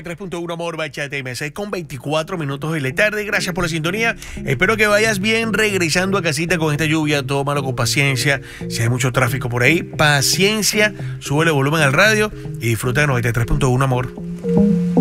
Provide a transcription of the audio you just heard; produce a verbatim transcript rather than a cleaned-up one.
y tres punto uno Amor Bachata M seis con veinticuatro minutos de la tarde. Gracias por la sintonía. Espero que vayas bien regresando a casita con esta lluvia. Tómalo con paciencia. Si hay mucho tráfico por ahí, paciencia. Súbele volumen al radio y disfruta de noventa y tres punto uno Amor.